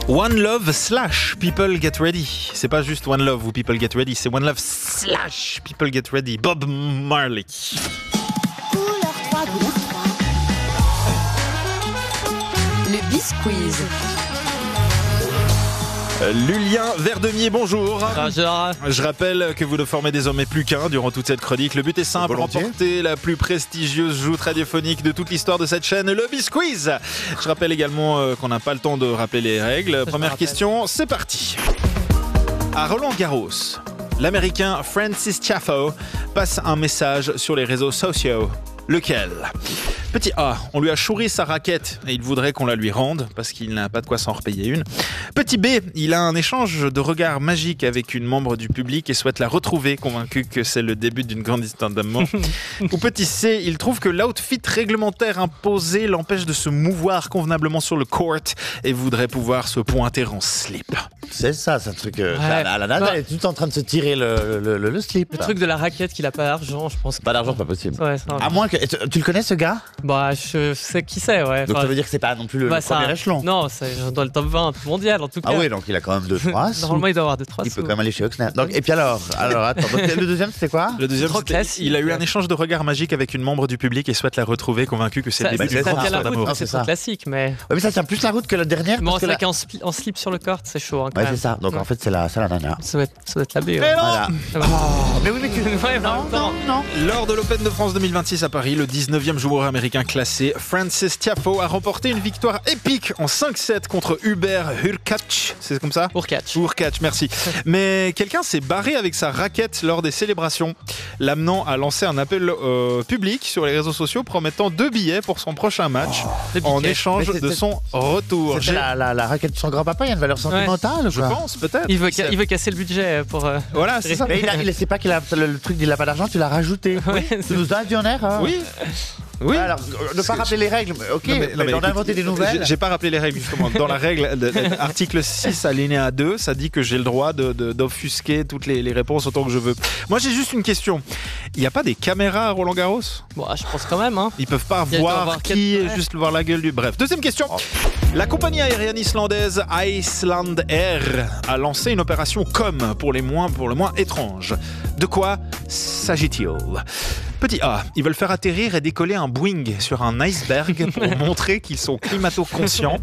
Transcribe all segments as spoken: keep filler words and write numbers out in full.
One Love slash People Get Ready. C'est pas juste One Love ou People Get Ready, c'est One Love slash People Get Ready. Bob Marley. Couleur trois, couleur trois. Le Bisquiz. Lulien Verdemier, bonjour. Bonjour. Je rappelle que vous ne formez désormais plus qu'un durant toute cette chronique. Le but est simple, Volontiers. remporter la plus prestigieuse joute radiophonique de toute l'histoire de cette chaîne, le Bisquiz. Je rappelle également euh, qu'on n'a pas le temps de rappeler les règles. me Première rappelle. question, c'est parti. À Roland Garros, l'Américain Francis Tiafoe passe un message sur les réseaux sociaux. Lequel ? Petit A, on lui a chouré sa raquette et il voudrait qu'on la lui rende parce qu'il n'a pas de quoi s'en repayer une. Petit B, il a un échange de regards magiques avec une membre du public et souhaite la retrouver, convaincu que c'est le début d'une grande histoire d'amour. Ou petit C, il trouve que l'outfit réglementaire imposé l'empêche de se mouvoir convenablement sur le court et voudrait pouvoir se pointer en slip. C'est ça, c'est un truc. Euh, Ouais. La, la nana, elle est tout en train de se tirer le, le, le, le slip. Le truc de la raquette qu'il a pas d'argent, je pense. que- Pas d'argent, pas possible. Ouais, ça. À moins que. Tu, tu le connais ce gars? Bah, je sais qui c'est, ouais. Donc Enfin, ça veut dire que c'est pas non plus le, bah, le ça- premier échelon. Non, c'est dans le top vingt mondial en tout cas. Ah oui, donc il a quand même deux trois. Normalement, il doit avoir deux trois Il peut sous. quand même aller chez Oxner. Donc, et puis alors, alors attends, donc, le deuxième c'était quoi? Le deuxième, Trop c'était- classique. il a eu un échange de regards magiques avec une membre du public et souhaite la retrouver, convaincu que c'est Ça, le début ça d'une c'est grande tient la histoire route, d'amour. mais c'est C'est trop ça. classique, mais. Ouais, mais ça tient plus la route que la dernière. Bon, parce c'est que vrai la- qu'en sli- en slip sur le court, c'est chaud, hein, quand Ouais, même. c'est ça. Donc Ouais. en fait, c'est la, c'est la nana. Ça doit être, ça doit être la B. Ouais. Voilà. Ça va. Mais oui, mais tu. Ouais, mais en même temps. non. Lors de l'Open de France deux mille vingt-six à Paris, le dix-neuvième joueur américain classé, Francis Tiafoe, a remporté une victoire épique en cinq sept contre Hubert Hurkacz. C'est comme ça ? Pour catch. Hurkacz, merci. Mais quelqu'un s'est barré avec sa raquette lors des célébrations, l'amenant à lancer un appel euh, public sur les réseaux sociaux promettant deux billets pour son prochain match Le en piquet. échange Mais c'est- de c'est- son retour. C'était J'ai- la, la, la raquette de son grand-papa, il y a une valeur sentimentale ou Je quoi? pense, peut-être. Il veut, Qui ca- sait. il veut casser le budget pour. euh, Voilà, c'est ça. Mais il, a, il sait pas qu'il a le, le truc, il a pas d'argent, tu l'as rajouté. Ouais, Tu c'est- nous as dit en air, hein? Oui. Oui. Ouais, alors, euh, ne pas rappeler les règles, mais ok, Non, mais- mais, non, mais on écoute, a inventé des j'ai- nouvelles. J'ai pas rappelé les règles justement. Dans la règle, de- de- article six alinéa deux, ça dit que j'ai le droit de, de- d'offusquer toutes les, les réponses autant que je veux. Moi j'ai juste une question. Il n'y a pas des caméras à Roland Garros ? Bon, je pense quand même, hein. Ils peuvent pas Il y a- voir doit avoir qui quatre- est, ouais. juste voir la gueule du... Bref, deuxième question. La compagnie aérienne islandaise Iceland Air a lancé une opération com pour les moins, pour le moins étrange. De quoi s'agit-il ? Petit A, ils veulent faire atterrir et décoller un Boeing sur un iceberg pour montrer qu'ils sont climato-conscients.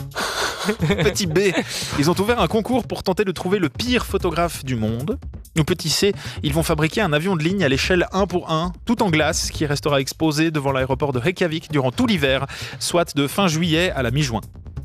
Petit B, ils ont ouvert un concours pour tenter de trouver le pire photographe du monde. Ou petit C, ils vont fabriquer un avion de ligne à l'échelle un pour un, tout en glace, qui restera exposé devant l'aéroport de Reykjavik durant tout l'hiver, soit de fin juillet à la mi-juin.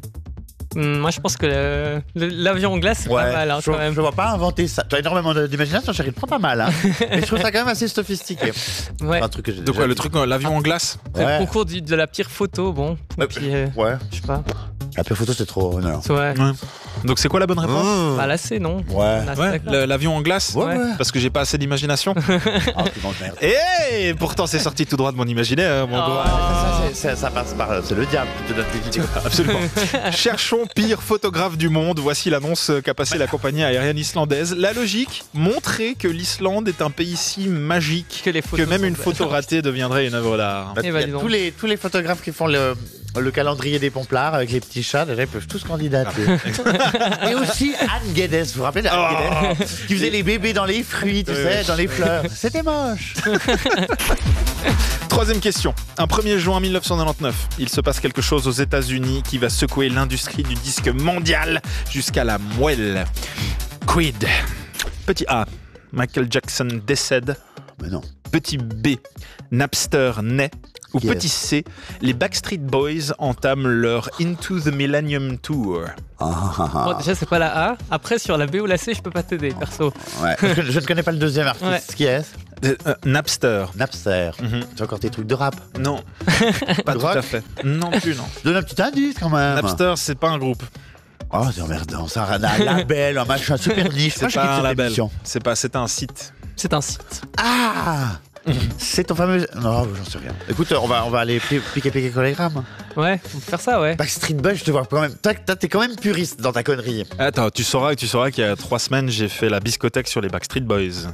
Hum, Moi, je pense que le- le- l'avion en glace, c'est Ouais, pas mal, hein, je, quand même. je vois pas inventer ça. Tu as énormément de- d'imagination, chérie, prends pas mal. Hein. Mais je trouve ça quand même assez sophistiqué. Ouais. C'est un truc que j'ai De déjà quoi, le vu. truc, euh, l'avion en glace ? C'est Ouais. le concours du- de la pire photo, bon. Et Ouais. puis, euh, Ouais. je sais pas. La pire photo, c'est trop. Non. C'est- Ouais. Ouais. Donc c'est quoi la bonne réponse ? Bah là, c'est non. Ouais. Là, c'est Ouais, d'accord. le- l'avion en glace Ouais, ouais. Parce que j'ai pas assez d'imagination. Ah, tu manges merde. Et pourtant c'est sorti tout droit de mon imaginaire, mon Oh. doigt. Ça, c'est- c'est- ça passe par. C'est le diable qui te donne des idées. Absolument. Cherchons pire photographe du monde. Voici l'annonce qu'a passée la compagnie aérienne islandaise. La logique, montrer que l'Islande est un pays si magique Que les que photos même sont une belles. photo ratée deviendrait une œuvre d'art. Bah, Eh il ben, y a dis donc. tous, les, tous les photographes qui font le, le calendrier des Pomplards avec les petits chats, déjà, ils peuvent tous candidater. Et aussi Anne Guedes, vous vous rappelez d'Anne Oh. Guedes qui faisait les bébés dans les fruits, tu Oui, sais, oui. dans les fleurs. C'était moche. Troisième question. Un premier juin mille neuf cent quatre-vingt-dix-neuf, il se passe quelque chose aux États-Unis qui va secouer l'industrie du disque mondial jusqu'à la moelle. Quid. Petit A. Michael Jackson décède. Mais non. Petit B. Napster naît. Ou Yes. petit C. Les Backstreet Boys entament leur Into the Millennium Tour. Ah, ah, ah. Bon, déjà, c'est pas la A. Après, sur la B ou la C, je peux pas t'aider, perso. Ouais. Je, connais- je ne connais pas le deuxième artiste. Ouais. Qui est Euh, euh, Napster. Napster. Mhm. Tu as encore tes trucs de rap. Non. Pas tout Rock. à fait. Non plus, non. Donne un petit indice quand même. Napster, c'est pas un groupe. Oh, c'est emmerdant. C'est un, un label, un machin super niche. C'est Moi, j'ai pas quitté un cette label. émission. C'est pas, c'est un site. C'est un site. Ah C'est ton fameux. Non, j'en sais rien. Écoute, on va, on va aller pi- piquer, piquer, collégramme. Ouais, on peut faire ça, ouais. Backstreet Boys, je te vois quand même. Toi, toi, t'es quand même puriste dans ta connerie. Attends, tu sauras, tu sauras qu'il y a trois semaines, j'ai fait la biscothèque sur les Backstreet Boys. Toute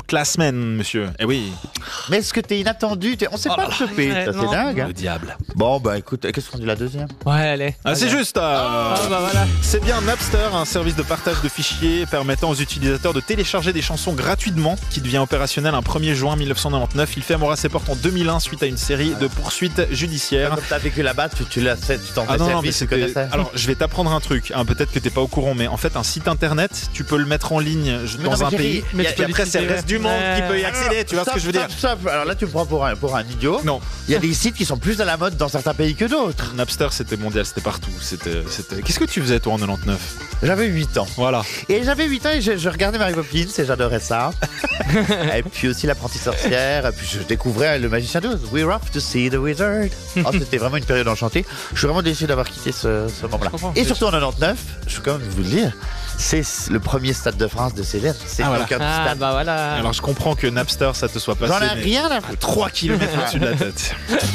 Classmen, monsieur. Eh oui. Mais est-ce que t'es inattendu t'es... On sait Oh pas là te choper, là. ça Non. c'est dingue. Hein. Le diable. Bon, bah écoute, qu'est-ce qu'on dit la deuxième? Ouais, allez. Ah, c'est Allez. juste. euh, Ah, bah voilà. C'est bien Napster, un service de partage de fichiers permettant aux utilisateurs de télécharger des chansons gratuitement, qui devient opérationnel un premier juin mille neuf cent quatre-vingt-dix-neuf. Il fermera ses portes en deux mille un suite à une série de poursuites judiciaires. Comme t'as vécu là-bas, tu, tu l'as fait, tu t'en fais Ah non, non, mais service, tu c'était. connais ça. Alors, je vais t'apprendre un truc. Hein, peut-être que t'es pas au courant, mais en fait, un site internet, tu peux le mettre en ligne Mais dans non, mais un Thierry, pays. mais Et tu puis peux après, c'est le l'utiliser, reste du ouais. monde qui peut y Ouais. accéder. Tu vois ce que je veux dire? Stop, stop. Alors là, tu me prends pour un, pour un idiot. Non. Il y a des sites qui sont plus à la mode dans certains pays que d'autres. Napster, c'était mondial, c'était partout. C'était, c'était. Qu'est-ce que tu faisais toi en quatre-vingt-dix-neuf? J'avais huit ans. Voilà. Et j'avais huit ans et je, je regardais Mary Poppins et j'adorais ça. Et puis aussi l'apprentie sorcière. Et puis je découvrais le magicien d'Oz. We're off to see the wizard. Oh, c'était vraiment une période enchantée. Je suis vraiment déçu d'avoir quitté ce, ce moment-là. Je comprends. Et surtout en quatre-vingt-dix-neuf, je peux quand même vous le dire, c'est le premier stade de France de Céline. C'est Ah, voilà. donc un Ah, stade. bah voilà. Alors je comprends que Napster, ça te soit passé. J'en ai mais rien à à foutre. trois kilomètres au-dessus de la tête.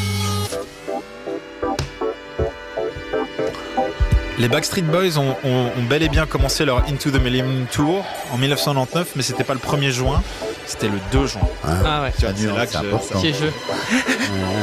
Les Backstreet Boys ont, ont- ont bel et bien commencé leur Into the Millennium Tour en mille neuf cent quatre-vingt-dix-neuf, mais c'était pas le premier juin, c'était le deux juin. Ah ouais. Tu vois, La c'est là nuance, que c'est je- important. Petit jeu.